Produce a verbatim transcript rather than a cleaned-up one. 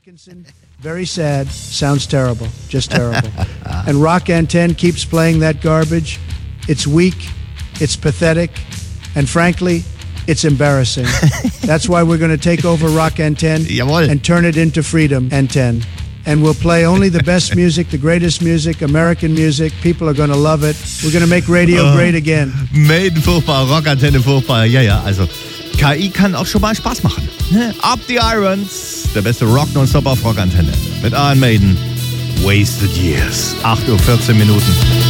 Very sad. Sounds terrible. Just terrible. And Rock Antenne keeps playing that garbage. It's weak. It's pathetic. And frankly, it's embarrassing. That's why we're going to take over Rock Antenne and turn it into Freedom Antenne. And we'll play only the best music, the greatest music, American music. People are going to love it. We're going to make radio uh, great again. Maiden furchtbar, Rockantenne furchtbar. Ja, ja, also K I kann auch schon mal Spaß machen. Up the Irons, der beste Rock nonstop auf Rockantenne. Mit Iron Maiden, Wasted Years. acht Uhr vierzehn Minuten.